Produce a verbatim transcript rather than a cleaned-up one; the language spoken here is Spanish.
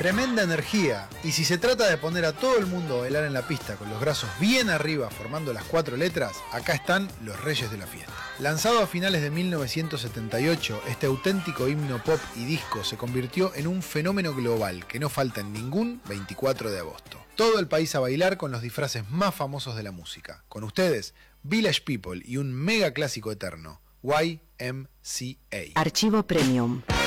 Tremenda energía, y si se trata de poner a todo el mundo a bailar en la pista con los brazos bien arriba formando las cuatro letras, acá están los reyes de la fiesta. Lanzado a finales de mil novecientos setenta y ocho, este auténtico himno pop y disco se convirtió en un fenómeno global que no falta en ningún veinticuatro de agosto. Todo el país a bailar con los disfraces más famosos de la música. Con ustedes, Village People y un mega clásico eterno, Y M C A. Archivo Premium.